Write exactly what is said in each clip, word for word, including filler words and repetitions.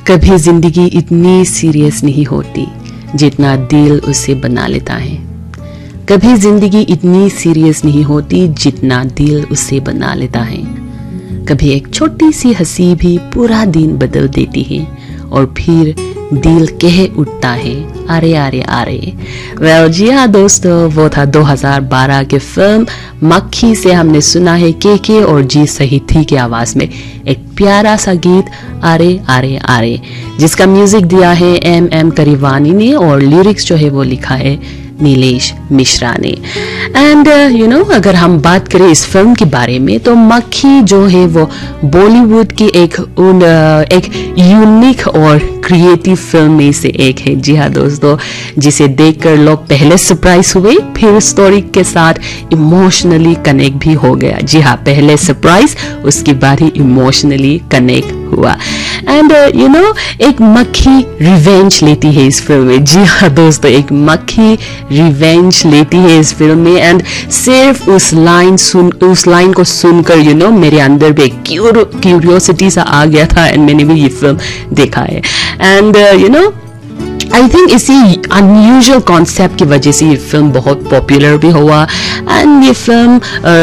कभी जिंदगी इतनी सीरियस नहीं होती जितना दिल उसे बना लेता है। कभी जिंदगी इतनी सीरियस नहीं होती जितना दिल उसे बना लेता है। कभी एक छोटी सी हंसी भी पूरा दिन बदल देती है और फिर दिल कह उठता है अरे अरे अरे। वेल जी हाँ दोस्तों, वो था दो हज़ार बारह के फिल्म मक्खी से हमने सुना है के के और जी सहीथी की आवाज में एक प्यारा सा गीत अरे अरे अरे, जिसका म्यूजिक दिया है एम एम करीवानी ने और लिरिक्स जो है वो लिखा है नीलेश मिश्रा ने। एंड यू नो अगर हम बात करें इस फिल्म के बारे में तो मक्खी जो है वो बॉलीवुड की एक उन uh, एक यूनिक और क्रिएटिव फिल्म में से एक है। जी हाँ दोस्तों, जिसे देखकर लोग पहले सरप्राइज हुए फिर स्टोरी के साथ इमोशनली कनेक्ट भी हो गया। जी हाँ, पहले सरप्राइज उसके बाद ही इमोशनली कनेक्ट हुआ। एंड यू नो एक मक्खी रिवेंज लेती है इस फिल्म में। जी हाँ दोस्तों, एक मक्खी रिवेंज लेती है इस फिल्म में। एंड सिर्फ उस लाइन सुन उस लाइन को सुनकर यू नो मेरे अंदर भी क्यूरियोसिटी सा आ गया था एंड मैंने भी ये फिल्म देखा है। And you know I think इसी अनयूजुअल कॉन्सेप्ट की वजह से ये फिल्म बहुत पॉपुलर भी हुआ एंड ये फिल्म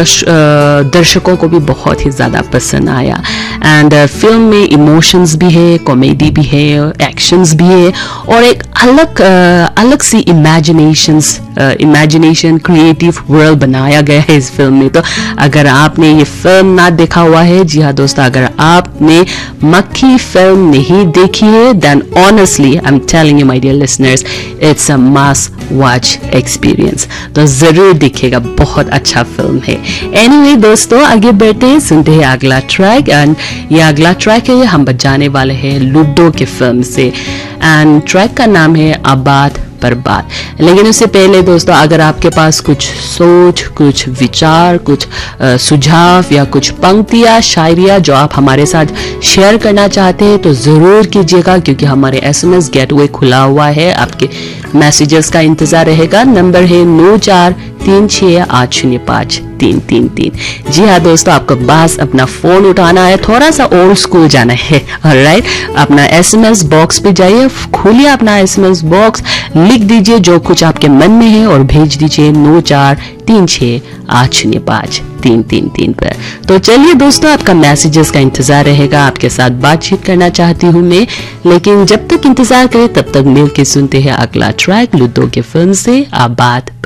दर्शकों को भी बहुत ही ज़्यादा पसंद आया। एंड फिल्म में इमोशंस भी है, कॉमेडी भी है, एक्शंस भी है और एक अलग अलग सी इमेजिनेशंस इमेजिनेशन क्रिएटिव वर्ल्ड बनाया गया है इस फिल्म में। तो अगर आपने ये फिल्म ना देखा हुआ है, जी हाँ दोस्तों, अगर आपने मक्खी फिल्म नहीं देखी है then honestly I am telling you my dear listeners, it's a must watch experience. तो जरूर देखिएगा, बहुत अच्छा फिल्म है। एनीवे दोस्तों, आगे बढ़ते हैं, सुनते हैं अगला ट्रैक। एंड ये अगला ट्रैक है, हम बजाने वाले हैं लूडो के फिल्म से एंड ट्रैक का नाम है आबाद बर्बाद। लेकिन उससे पहले दोस्तों, अगर आपके पास कुछ सोच, कुछ विचार, कुछ आ, सुझाव या कुछ पंक्तियाँ, शायरिया जो आप हमारे साथ शेयर करना चाहते हैं तो ज़रूर कीजिएगा, क्योंकि हमारे एसएमएस गेटवे खुला हुआ है। आपके मैसेजेस का इंतज़ार रहेगा। नंबर है नौ चार तीन छः आठ शून्य पाँच तीन तीन तीन। जी हाँ दोस्तों, आपको बस अपना फ़ोन उठाना है, थोड़ा सा ओल्ड स्कूल जाना है। ऑलराइट, अपना एसएमएस बॉक्स पे जाइए, खोलिए अपना एसएमएस बॉक्स, लिख दीजिए जो कुछ आपके मन में है और भेज दीजिए नौ चार तीन छः आठ शून्य पाँच तीन तीन तीन पर। तो चलिए दोस्तों, आपका मैसेजेस का इंतजार रहेगा, आपके साथ बातचीत करना चाहती हूँ मैं। लेकिन जब तक इंतजार करें तब तक मिल के सुनते हैं अगला ट्रैक लूडो के फिल्म से आबाद